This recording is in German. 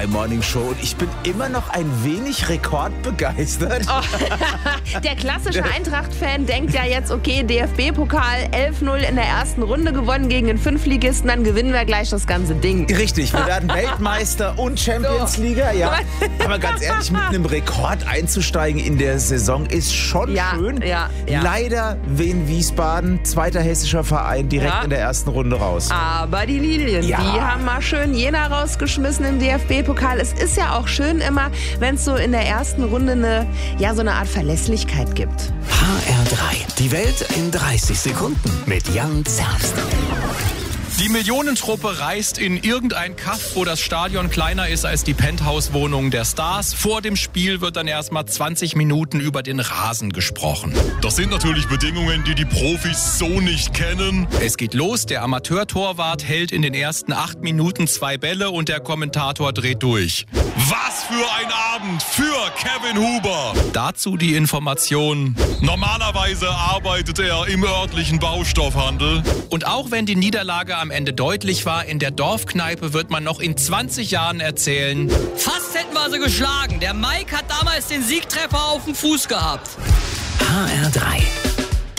HR3 Morning Show und ich bin immer noch ein wenig rekordbegeistert. Oh. Der klassische Eintracht-Fan denkt ja jetzt, okay, DFB-Pokal 11-0 in der ersten Runde gewonnen gegen den Fünftligisten, dann gewinnen wir gleich das ganze Ding. Richtig, wir werden Weltmeister und Champions League, ja. Aber ganz ehrlich, mit einem Rekord einzusteigen in der Saison ist schon schön. Ja. Leider Wien Wiesbaden, zweiter hessischer Verein, direkt in der ersten Runde raus. Aber die Lilien, die haben mal schön Jena rausgeschmissen im DFB-Pokal. Es ist ja auch schön immer, wenn es so in der ersten Runde so eine Art Verlässlichkeit gibt. HR3, die Welt in 30 Sekunden mit Jan Zerbst. Die Millionentruppe reist in irgendein Kaff, wo das Stadion kleiner ist als die Penthouse-Wohnung der Stars. Vor dem Spiel wird dann erstmal 20 Minuten über den Rasen gesprochen. Das sind natürlich Bedingungen, die die Profis so nicht kennen. Es geht los, der Amateurtorwart hält in den ersten 8 Minuten 2 Bälle und der Kommentator dreht durch. Was für ein Abend für Kevin Huber. Dazu die Information: Normalerweise arbeitet er im örtlichen Baustoffhandel. Und auch wenn die Niederlage am Ende deutlich war, in der Dorfkneipe wird man noch in 20 Jahren erzählen: Fast hätten wir sie geschlagen. Der Mike hat damals den Siegtreffer auf dem Fuß gehabt. HR3